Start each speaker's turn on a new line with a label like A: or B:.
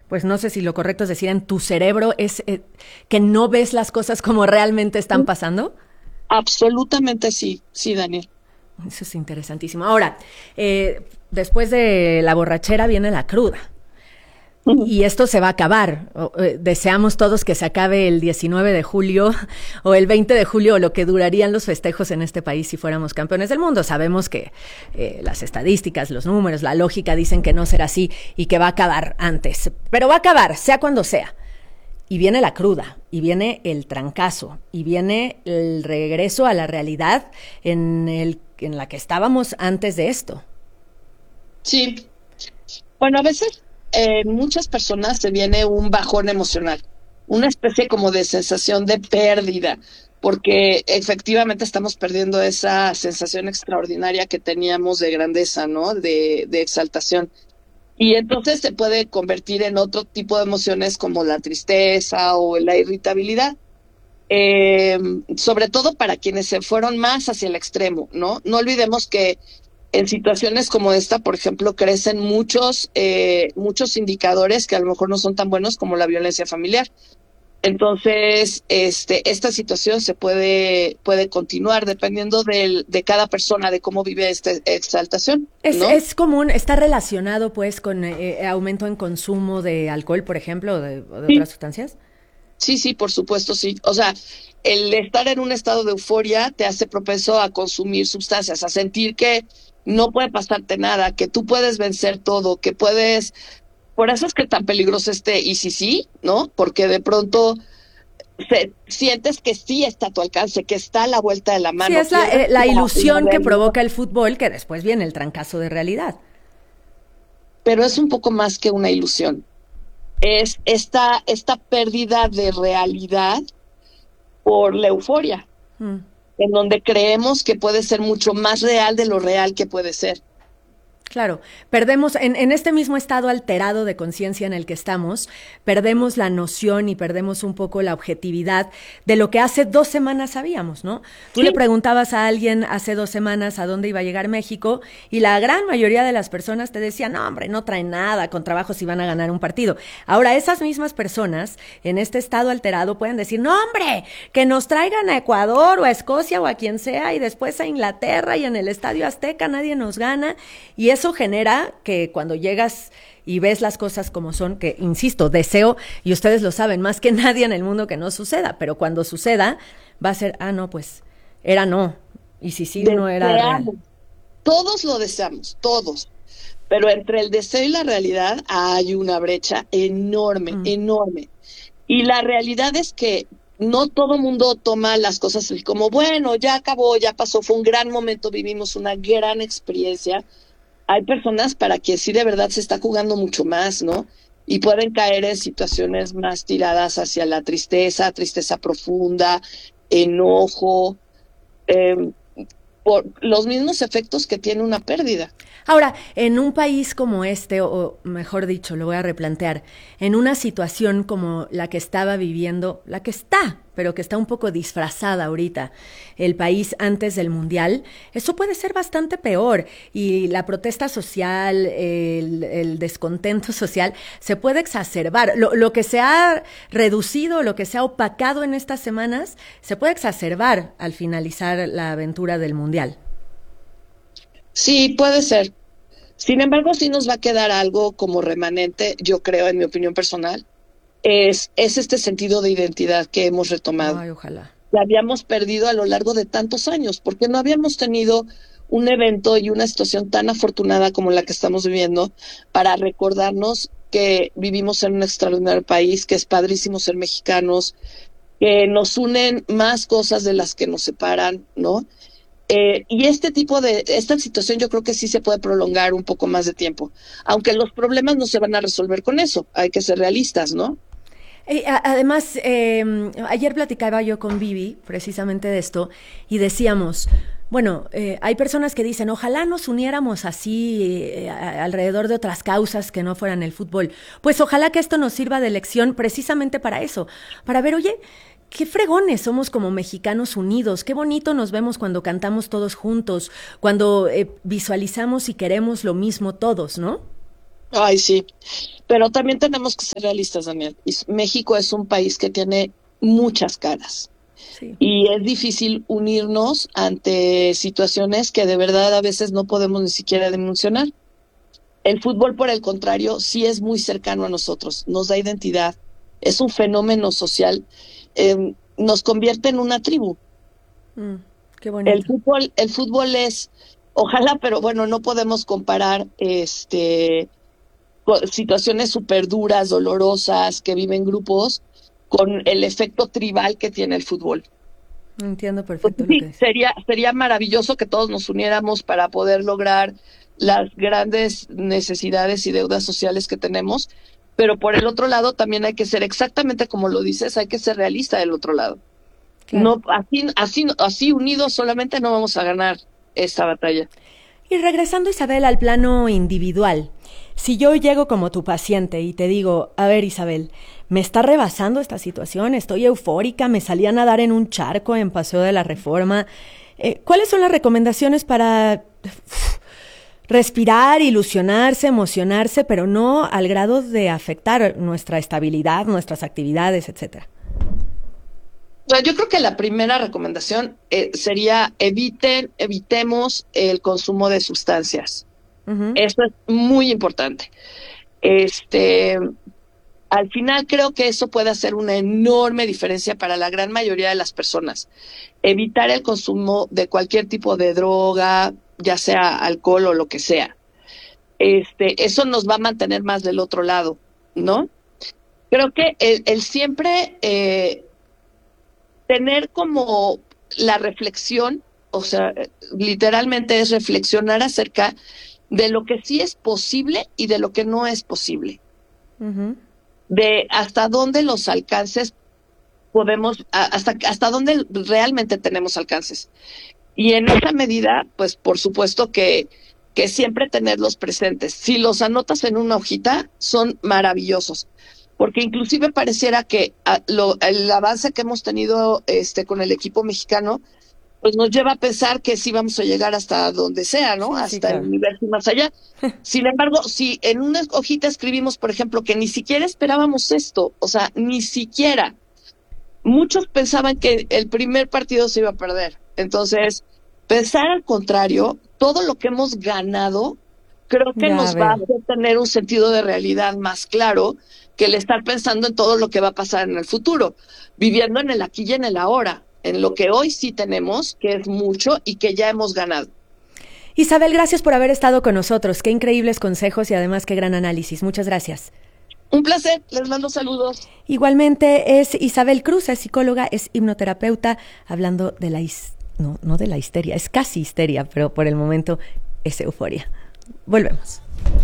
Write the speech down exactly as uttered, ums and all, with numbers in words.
A: pues no sé si lo correcto es decir, en tu cerebro es eh, que no ves las cosas como realmente están pasando.
B: Absolutamente sí, sí, Daniel.
A: Eso es interesantísimo. Ahora, eh, después de la borrachera viene la cruda. Y esto se va a acabar. Deseamos todos que se acabe el diecinueve de julio o el veinte de julio, o lo que durarían los festejos en este país si fuéramos campeones del mundo. Sabemos que eh, las estadísticas, los números, la lógica dicen que no será así y que va a acabar antes. Pero va a acabar, sea cuando sea. Y viene la cruda, y viene el trancazo, y viene el regreso a la realidad en, el, en la que estábamos antes de esto.
B: Sí. Bueno, a veces en muchas personas se viene un bajón emocional, una especie como de sensación de pérdida, porque efectivamente estamos perdiendo esa sensación extraordinaria que teníamos de grandeza, ¿no? De, de exaltación. Y entonces se puede convertir en otro tipo de emociones como la tristeza o la irritabilidad. Eh, sobre todo para quienes se fueron más hacia el extremo, ¿no? No olvidemos que en situaciones como esta, por ejemplo, crecen muchos, eh, muchos indicadores que a lo mejor no son tan buenos como la violencia familiar. Entonces, este, esta situación se puede, puede continuar dependiendo del, de cada persona, de cómo vive esta exaltación,
A: Es,
B: ¿no?
A: es común, está relacionado pues con eh, aumento en consumo de alcohol, por ejemplo, o de, o de
B: Sí,
A: otras sustancias.
B: sí, sí, por supuesto, sí. O sea, el estar en un estado de euforia te hace propenso a consumir sustancias, a sentir que no puede pasarte nada, que tú puedes vencer todo, que puedes. Por eso es que tan peligroso este y sí, sí, ¿no? Porque de pronto se, sientes que sí está a tu alcance, que está a la vuelta de la
A: Sí,
B: mano,
A: es la,
B: pierdes
A: eh, la
B: la, la
A: ilusión que
B: realidad.
A: provoca el fútbol, que después viene el trancazo de realidad.
B: Pero es un poco más que una ilusión. Es esta, esta pérdida de realidad por la euforia,
A: Mm.
B: en donde creemos que puede ser mucho más real de lo real que puede ser.
A: Claro, perdemos, en, en este mismo estado alterado de conciencia en el que estamos, perdemos la noción y perdemos un poco la objetividad de lo que hace dos semanas sabíamos, ¿no? Tú le
B: Sí,
A: preguntabas a alguien hace dos semanas a dónde iba a llegar México y la gran mayoría de las personas te decían, no, hombre, no traen nada, con trabajo si van a ganar un partido. Ahora, esas mismas personas en este estado alterado pueden decir, no, hombre, que nos traigan a Ecuador o a Escocia o a quien sea y después a Inglaterra y en el Estadio Azteca nadie nos gana. Y eso genera que cuando llegas y ves las cosas como son, que insisto, deseo, y ustedes lo saben más que nadie en el mundo que no suceda, pero cuando suceda va a ser, ah, no, pues era no, y si sí, no era real.
B: deseamos, todos lo deseamos, todos. Pero entre el deseo y la realidad hay una brecha enorme,
A: Mm.
B: enorme. Y la realidad es que no todo mundo toma las cosas así como, bueno, ya acabó, ya pasó, fue un gran momento, vivimos una gran experiencia. Hay personas para quien sí de verdad se está jugando mucho más, ¿no? Y pueden caer en situaciones más tiradas hacia la tristeza, tristeza profunda, enojo, eh, por los mismos efectos que tiene una pérdida.
A: Ahora, en un país como este, o mejor dicho, lo voy a replantear, en una situación como la que estaba viviendo, la que está, pero que está un poco disfrazada ahorita, el país antes del Mundial, eso puede ser bastante peor. Y la protesta social, el, el descontento social, se puede exacerbar. Lo, lo que se ha reducido, lo que se ha opacado en estas semanas, se puede exacerbar al finalizar la aventura del Mundial.
B: Sí, puede ser. Sin embargo, sí nos va a quedar algo como remanente, yo creo, en mi opinión personal, es, es este sentido de identidad que hemos retomado,
A: Ay, ojalá.
B: que habíamos perdido a lo largo de tantos años, porque no habíamos tenido un evento y una situación tan afortunada como la que estamos viviendo para recordarnos que vivimos en un extraordinario país, que es padrísimo ser mexicanos, que nos unen más cosas de las que nos separan, ¿no? Eh, y este tipo de, esta situación yo creo que sí se puede prolongar un poco más de tiempo, aunque los problemas no se van a resolver con eso, hay que ser realistas, ¿no?
A: Eh, a- además, eh, ayer platicaba yo con Vivi precisamente de esto y decíamos, bueno, eh, hay personas que dicen, ojalá nos uniéramos así eh, a- alrededor de otras causas que no fueran el fútbol. Pues ojalá que esto nos sirva de lección precisamente para eso, para ver, oye, qué fregones somos como mexicanos unidos, qué bonito nos vemos cuando cantamos todos juntos, cuando eh, visualizamos y queremos lo mismo todos, ¿no?
B: Ay, sí. Pero también tenemos que ser realistas, Daniel. Y s- México es un país que tiene muchas caras.
A: Sí.
B: Y es difícil unirnos ante situaciones que de verdad a veces no podemos ni siquiera dimensionar. El fútbol, por el contrario, sí es muy cercano a nosotros, nos da identidad, es un fenómeno social, eh, nos convierte en una tribu.
A: Mm, qué
B: El
A: bonito.
B: fútbol, el fútbol es, ojalá, pero bueno, no podemos comparar este co- situaciones súper duras, dolorosas, que viven grupos, con el efecto tribal que tiene el fútbol.
A: Entiendo
B: Pues
A: perfecto lo que
B: sí,
A: dices.
B: sería, sería maravilloso que todos nos uniéramos para poder lograr las grandes necesidades y deudas sociales que tenemos, pero por el otro lado también hay que ser exactamente como lo dices, hay que ser realista del otro lado.
A: Claro.
B: No, así, así, así unidos solamente no vamos a ganar esta batalla.
A: Y regresando, Isabel, al plano individual, si yo llego como tu paciente y te digo, a ver, Isabel, me está rebasando esta situación, estoy eufórica, me salí a nadar en un charco en Paseo de la Reforma, eh, ¿cuáles son las recomendaciones para uf, respirar, ilusionarse, emocionarse, pero no al grado de afectar nuestra estabilidad, nuestras actividades, etcétera?
B: Bueno, yo creo que la primera recomendación eh, sería eviten, evitemos el consumo de sustancias.
A: Uh-huh.
B: Eso es muy importante. Este, Al final creo que eso puede hacer una enorme diferencia para la gran mayoría de las personas. Evitar el consumo de cualquier tipo de droga, ya sea alcohol o lo que sea. Este, eso nos va a mantener más del otro lado, ¿no? Creo que el, el siempre eh, tener como la reflexión, o sea, literalmente es reflexionar acerca de lo que sí es posible y de lo que no es posible,
A: Uh-huh.
B: de hasta dónde los alcances podemos, hasta, hasta dónde realmente tenemos alcances. Y en esa medida, pues por supuesto que, que siempre tenerlos presentes. Si los anotas en una hojita, son maravillosos, porque inclusive pareciera que a, lo, el avance que hemos tenido este, con el equipo mexicano, pues nos lleva a pensar que sí vamos a llegar hasta donde sea, ¿no?
A: Sí, sí,
B: Hasta el
A: claro.
B: universo y más allá. Sin embargo, si en una hojita escribimos, por ejemplo, que ni siquiera esperábamos esto, o sea, ni siquiera, muchos pensaban que el primer partido se iba a perder. Entonces, pensar al contrario, todo lo que hemos ganado, creo que
A: Ya
B: nos va a
A: veo.
B: hacer tener un sentido de realidad más claro que el estar pensando en todo lo que va a pasar en el futuro, viviendo en el aquí y en el ahora, en lo que hoy sí tenemos, que es mucho y que ya hemos ganado.
A: Isabel, gracias por haber estado con nosotros. Qué increíbles consejos y además qué gran análisis. Muchas gracias.
B: Un placer, les mando saludos.
A: Igualmente es Isabel Cruz, es psicóloga, es hipnoterapeuta, hablando de la his- no, no de la histeria, es casi histeria, pero por el momento es euforia. Volvemos.